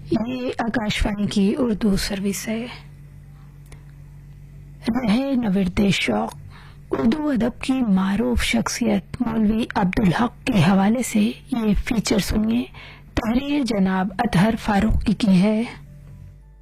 ये आकाशवाणी की उर्दू सर्विस है। रहे नविर्दे शौक उर्दू अदब की मारूफ शख्सियत मौलवी अब्दुल हक के हवाले से ये फीचर सुनिए। तहरीर जनाब अतहर फारूकी की है।